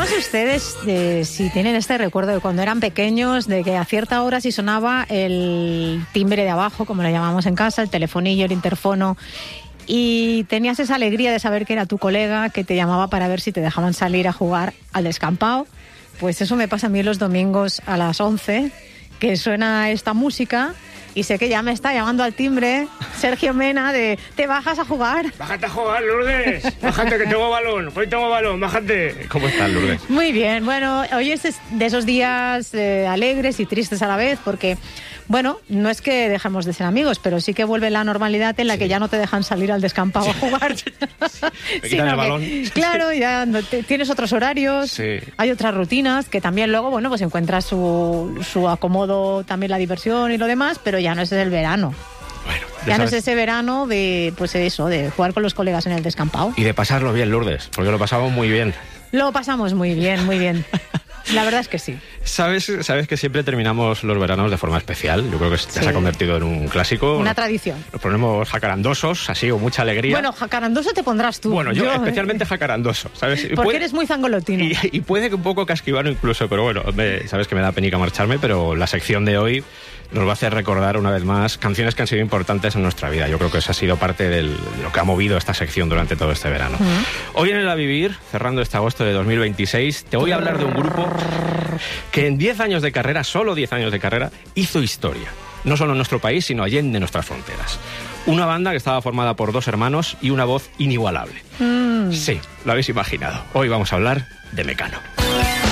no sé ustedes si tienen este recuerdo de cuando eran pequeños, de que a cierta hora si sonaba el timbre de abajo, como lo llamamos en casa, el telefonillo, el interfono, y tenías esa alegría de saber que era tu colega que te llamaba para ver si te dejaban salir a jugar al descampado. Pues eso me pasa a mí los domingos a las 11, que suena esta música y sé que ya me está llamando al timbre Sergio Mena de ¿te bajas a jugar? Bájate a jugar, Lourdes. Bájate que tengo balón. Hoy tengo balón, bájate. ¿Cómo estás, Lourdes? Muy bien. Bueno, hoy es de esos días alegres y tristes a la vez porque... Bueno, no es que dejemos de ser amigos, pero sí que vuelve la normalidad en la que ya no te dejan salir al descampado a jugar. Me quitan el balón. Claro, ya tienes otros horarios, hay otras rutinas que también luego, bueno, pues encuentras su acomodo, también la diversión y lo demás, pero ya no es el verano. Bueno, ya no es ese verano de, pues eso, de jugar con los colegas en el descampado. Y de pasarlo bien, Lourdes, porque lo pasamos muy bien. Lo pasamos muy bien, muy bien. La verdad es que sí. ¿Sabes que siempre terminamos los veranos de forma especial? Yo creo que ya se ha convertido en un clásico. Una tradición. Nos ponemos jacarandosos, así, con mucha alegría. Bueno, jacarandoso te pondrás tú. Bueno, yo especialmente jacarandoso, ¿sabes? Porque eres muy zangolotino. Y puede que un poco casquivano incluso, pero bueno, sabes que me da penica marcharme, pero la sección de hoy nos va a hacer recordar una vez más canciones que han sido importantes en nuestra vida. Yo creo que eso ha sido parte de lo que ha movido esta sección durante todo este verano. Hoy en El A Vivir, cerrando este agosto de 2026, te voy a hablar de un grupo que en 10 años de carrera, solo 10 años de carrera, hizo historia. No solo en nuestro país, sino allende nuestras fronteras. Una banda que estaba formada por 2 hermanos y una voz inigualable. Sí, lo habéis imaginado. Hoy vamos a hablar de Mecano.